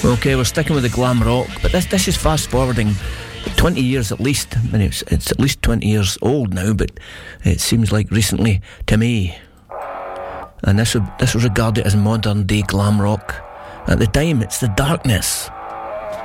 Okay, we're sticking with the glam rock, but this is fast forwarding 20 years at least. I mean, it's at least 20 years old now, but it seems like recently to me. And this was regarded as modern day glam rock. At the time, it's The Darkness.